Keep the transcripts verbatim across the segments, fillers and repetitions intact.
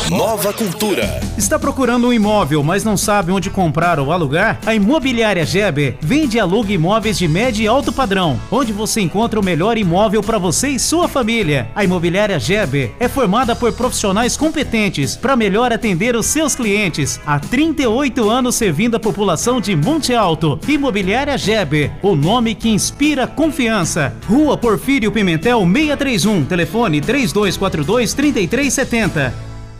Nova Cultura. Está procurando um imóvel, mas não sabe onde comprar ou alugar? A Imobiliária Geber vende e aluga imóveis de médio e alto padrão, onde você encontra o melhor imóvel para você e sua família. A Imobiliária Geber é formada por profissionais competentes para melhor atender os seus clientes. Há trinta e oito anos servindo a população de Monte Alto. Imobiliária Geber, o nome que inspira confiança. Rua Porfírio Pimentel seiscentos e trinta e um, telefone três dois quatro dois, três três sete zero.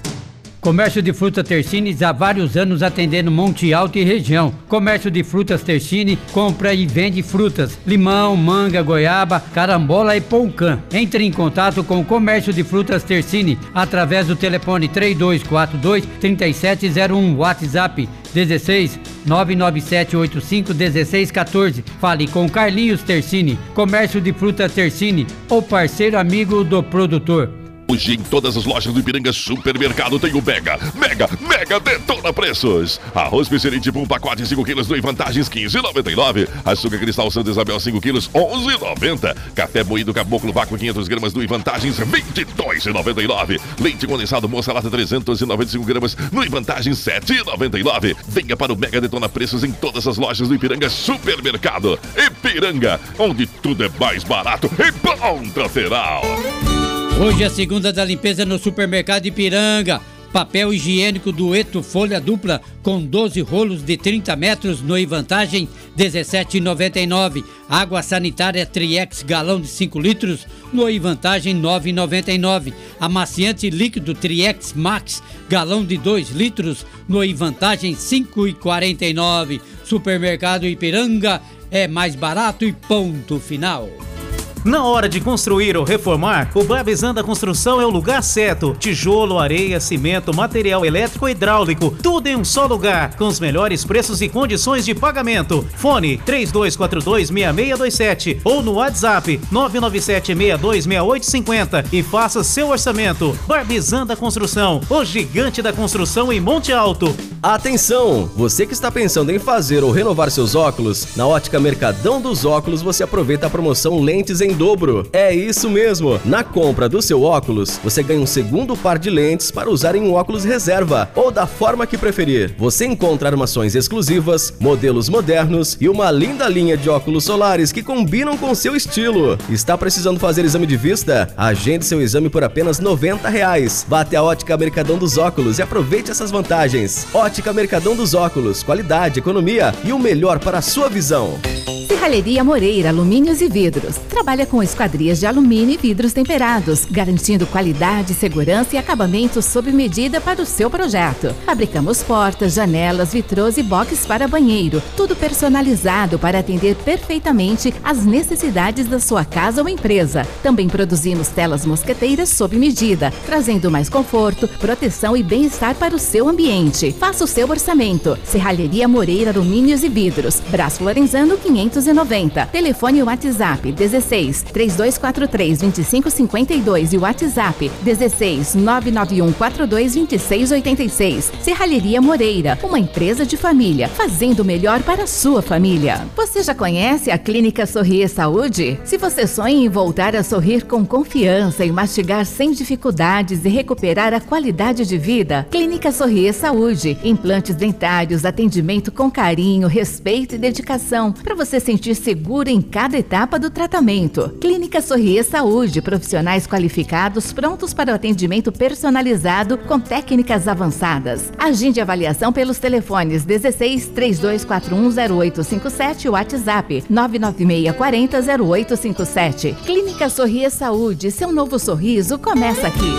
Comércio de frutas Tersini há vários anos atendendo Monte Alto e região. Comércio de frutas Tersini compra e vende frutas, limão, manga, goiaba, carambola e poucã. Entre em contato com o Comércio de frutas Tersini através do telefone três dois quatro dois, três sete zero um, WhatsApp dezesseis, nove nove sete oito cinco, dezesseis quatorze. Fale com Carlinhos Tersini. Comércio de frutas Tersini, o parceiro amigo do produtor. Hoje em todas as lojas do Ipiranga Supermercado tem o Mega, Mega, Mega Detona Preços. Arroz Pesserite um pacote cinco quilos no Vantagens quinze reais e noventa e nove centavos. Açúcar Cristal Santa Isabel cinco quilos onze reais e noventa centavos. Café moído Caboclo Vácuo quinhentas gramas no Vantagens vinte e dois reais e noventa e nove centavos. Leite condensado Moça Lata trezentas e noventa e cinco gramas no Vantagens sete reais e noventa e nove centavos. Venha para o Mega Detona Preços em todas as lojas do Ipiranga Supermercado. Ipiranga, onde tudo é mais barato e ponto final. Hoje é a segunda da limpeza no Supermercado Ipiranga. Papel higiênico Dueto Folha Dupla com doze rolos de trinta metros no Vantagem dezessete reais e noventa e nove centavos. Água sanitária Triex galão de cinco litros no Vantagem nove reais e noventa e nove centavos. Amaciante líquido Triex Max galão de dois litros no Vantagem cinco reais e quarenta e nove centavos. Supermercado Ipiranga é mais barato e ponto final. Na hora de construir ou reformar, o Barbizan Construção é o lugar certo. Tijolo, areia, cimento, material elétrico e hidráulico, tudo em um só lugar, com os melhores preços e condições de pagamento. Fone três dois quatro dois, seis seis dois sete ou no WhatsApp nove nove sete, seis dois seis oito cinco zero e faça seu orçamento. Barbizan Construção, o gigante da construção em Monte Alto. Atenção! Você que está pensando em fazer ou renovar seus óculos, na Ótica Mercadão dos Óculos você aproveita a promoção Lentes em dobro. É isso mesmo! Na compra do seu óculos, você ganha um segundo par de lentes para usar em um óculos reserva ou da forma que preferir. Você encontra armações exclusivas, modelos modernos e uma linda linha de óculos solares que combinam com seu estilo. Está precisando fazer exame de vista? Agende seu exame por apenas noventa reais. Vá até a Ótica Mercadão dos Óculos e aproveite essas vantagens. Ótica Mercadão dos Óculos, qualidade, economia e o melhor para a sua visão. Serralheria Moreira Alumínios e Vidros. Trabalha com esquadrias de alumínio e vidros temperados, garantindo qualidade, segurança e acabamento sob medida para o seu projeto. Fabricamos portas, janelas, vitrôs e boxes para banheiro, tudo personalizado para atender perfeitamente às necessidades da sua casa ou empresa. Também produzimos telas mosqueteiras sob medida, trazendo mais conforto, proteção e bem-estar para o seu ambiente. Faça o seu orçamento. Serralheria Moreira Alumínios e Vidros, Brás Lorenzano quinhentos e noventa. Telefone e WhatsApp dezesseis, três dois quatro três, dois cinco cinco dois e WhatsApp dezesseis, nove nove um quatro dois, dois seis oito seis. Serralheria Moreira, uma empresa de família, fazendo o melhor para a sua família. Você já conhece a Clínica Sorrir Saúde? Se você sonha em voltar a sorrir com confiança e mastigar sem dificuldades e recuperar a qualidade de vida, Clínica Sorrir Saúde. Implantes dentários, atendimento com carinho, respeito e dedicação, para você sentir seguro em cada etapa do tratamento. Clínica Sorrir Saúde, profissionais qualificados prontos para o atendimento personalizado com técnicas avançadas. Agende avaliação pelos telefones dezesseis, três dois quatro um, zero oito cinco sete e WhatsApp nove nove seis quatro zero, zero oito cinco sete. Clínica Sorrir Saúde, seu novo sorriso começa aqui.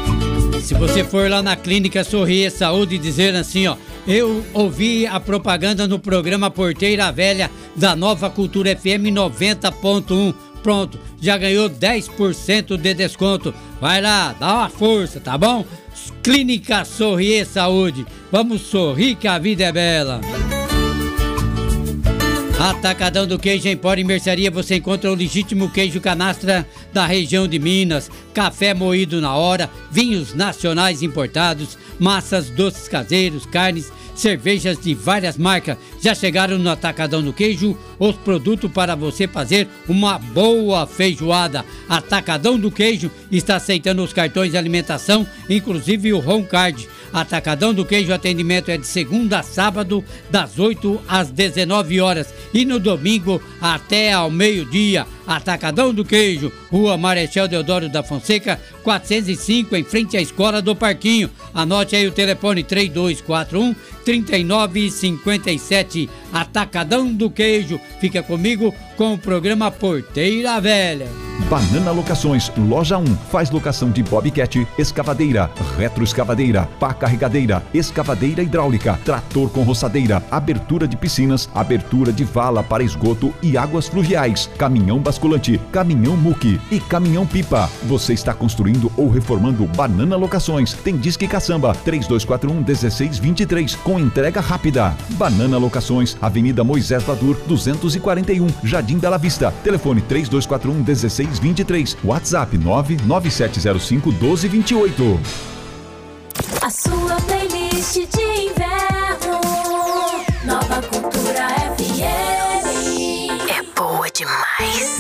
Se você for lá na Clínica Sorrir Saúde e dizer assim, ó, eu ouvi a propaganda no programa Porteira Velha da Nova Cultura F M noventa ponto um. Pronto, já ganhou dez por cento de desconto. Vai lá, dá uma força, tá bom? Clínica Sorrir Saúde. Vamos sorrir que a vida é bela. Atacadão do Queijo Empório e Mercearia, você encontra o legítimo queijo canastra da região de Minas, café moído na hora, vinhos nacionais importados, massas, doces caseiros, carnes, cervejas de várias marcas. Já chegaram no Atacadão do Queijo os produtos para você fazer uma boa feijoada. Atacadão do Queijo está aceitando os cartões de alimentação, inclusive o Home Card. Atacadão do Queijo, atendimento é de segunda a sábado, das oito às dezenove horas e no domingo até ao meio-dia. Atacadão do Queijo, Rua Marechal Deodoro da Fonseca, quatrocentos e cinco, em frente à Escola do Parquinho. Anote aí o telefone três dois quatro um, três nove cinco sete. Atacadão do Queijo. Fica comigo com o programa Porteira Velha. Banana Locações, Loja um. Faz locação de bobcat, escavadeira, retroescavadeira, pá carregadeira, escavadeira hidráulica, trator com roçadeira, abertura de piscinas, abertura de vala para esgoto e águas fluviais, caminhão basculante, caminhão muque e caminhão pipa. Você está construindo ou reformando? Banana Locações. Tem disque caçamba três dois quatro um, um seis dois três com entrega rápida. Banana Locações, Avenida Moisés Vadur duzentos e quarenta e um, Jardim Bela Vista. Telefone três dois quatro um, um seis dois três. WhatsApp nove nove sete zero cinco um dois dois oito. A sua playlist de inverno, Nova Cultura F M. É boa demais.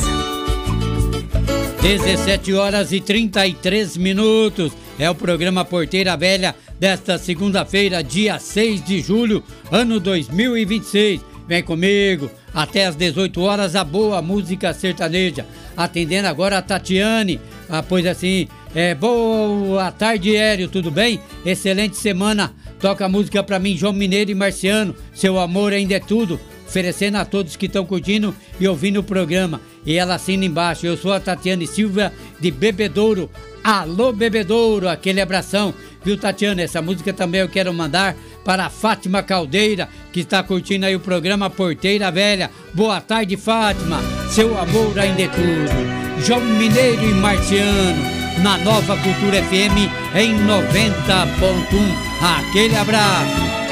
dezessete horas e trinta e três minutos. É o programa Porteira Velha desta segunda-feira, dia seis de julho, ano dois mil e vinte e seis. Vem comigo, até às dezoito horas, a boa música sertaneja. Atendendo agora a Tatiane. Ah, pois assim, é, boa tarde, Hélio, tudo bem? Excelente semana. Toca a música pra mim, João Mineiro e Marciano. Seu amor ainda é tudo. Oferecendo a todos que estão curtindo e ouvindo o programa. E ela assina embaixo. Eu sou a Tatiane Silva de Bebedouro. Alô, Bebedouro, aquele abração. Viu, Tatiana? Essa música também eu quero mandar para a Fátima Caldeira, que está curtindo aí o programa Porteira Velha. Boa tarde, Fátima. Seu amor ainda é tudo. João Mineiro e Marciano, na Nova Cultura F M em noventa ponto um. Aquele abraço.